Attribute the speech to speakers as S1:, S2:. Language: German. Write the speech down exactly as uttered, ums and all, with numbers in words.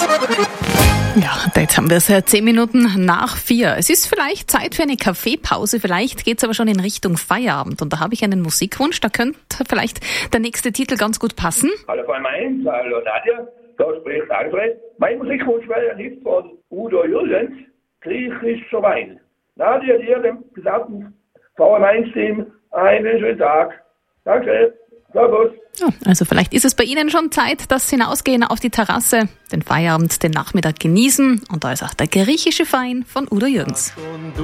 S1: Ja, jetzt haben wir es ja zehn Minuten nach vier. Es ist vielleicht Zeit für eine Kaffeepause, vielleicht geht's aber schon in Richtung Feierabend. Und da habe ich einen Musikwunsch, da könnte vielleicht der nächste Titel ganz gut passen.
S2: Hallo von Mainz, hallo Nadja, da spricht Alfred. Mein Musikwunsch wäre ein Lied von Udo Jürgens, Griechischer Wein. Nadja, dir, dem gesamten V M eins-Team, einen schönen Tag. Danke, servus.
S1: Ja, also vielleicht ist es bei Ihnen schon Zeit, dass Sie hinausgehen auf die Terrasse, den Feierabend, den Nachmittag genießen. Und da ist auch der griechische Wein von Udo Jürgens.